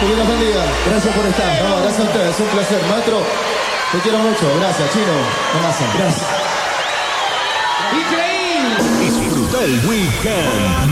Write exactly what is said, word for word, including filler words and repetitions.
Que Dios los bendiga. Gracias por estar. No, gracias a ustedes. Es un placer. Maestro, te quiero mucho. Gracias, Chino. Tomasa. Gracias. Increíble. Disfruta el weekend